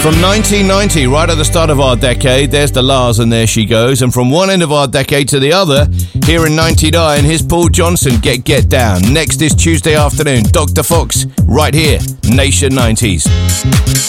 From 1990, right at the start of our decade, there's the Lars and There She Goes. And from one end of our decade to the other, here in 99, here's Paul Johnson, Get Down. Next is Tuesday afternoon, Dr. Fox, right here, Nation 90s.